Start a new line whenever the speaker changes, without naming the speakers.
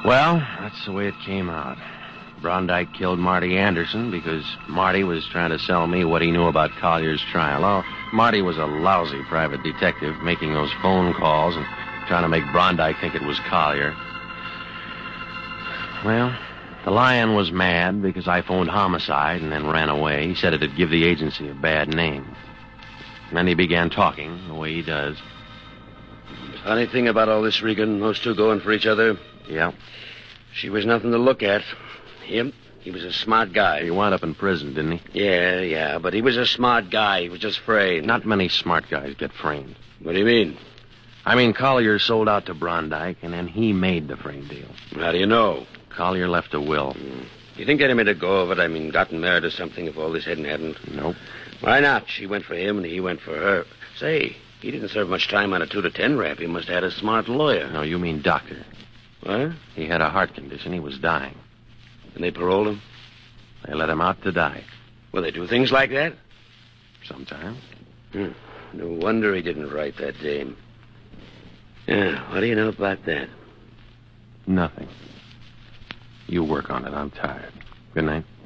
Well, that's the way it came out. Brondike killed Marty Anderson because Marty was trying to sell me what he knew about Collier's trial. Oh, Marty was a lousy private detective, making those phone calls and trying to make Brondike think it was Collier. Well, the Lion was mad because I phoned homicide and then ran away. He said it'd give the agency a bad name. And then he began talking the way he does.
Funny thing about all this, Regan, those two going for each other.
Yeah.
She was nothing to look at. Him, he was a smart guy.
He wound up in prison, didn't he?
Yeah, but he was a smart guy. He was just framed.
Not many smart guys get framed.
What do you mean?
I mean, Collier sold out to Brondike, and then he made the frame deal.
How do you know?
Collier left a will.
You think they'd made a go of it? I mean, gotten married or something if all this hadn't happened?
Nope.
Why not? She went for him and he went for her. Say, he didn't serve much time on a 2 to 10 rap. He must have had a smart lawyer.
No, you mean doctor.
What?
He had a heart condition. He was dying.
And they paroled him?
They let him out to die.
Well, they do things like that?
Sometimes.
No wonder he didn't write that dame. Yeah, what do you know about that?
Nothing. You work on it. I'm tired. Good night.